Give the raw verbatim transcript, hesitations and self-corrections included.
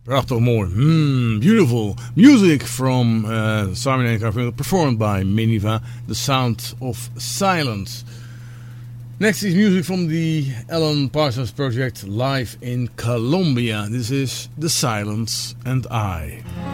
Prachtig mooi. Mm, beautiful. Music from uh, Simon and Garfunkel, performed by Miniva, The Sound of Silence. Next is music from the Alan Parsons Project live in Colombia. This is The Silence and I.